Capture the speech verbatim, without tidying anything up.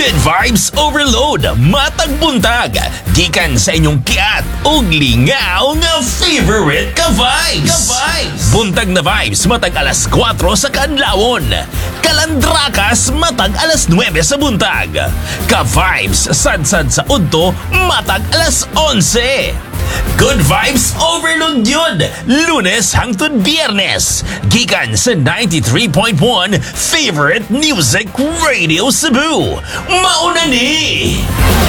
Good vibes overload, matag buntag. Gikan sa inyong kiat ug lingaw nga favorite ka vibes. Ka vibes. Buntag na vibes matag alas kwatro sa kadlawon. Kalandrakas matag alas nuwebe sa buntag. Ka vibes sad-sad sa udto matag alas onse. Good vibes overload yun! Lunes hangtod Biyernes. Gikan sa ninety-three point one Favorite Music Radio Cebu. Mauna ni!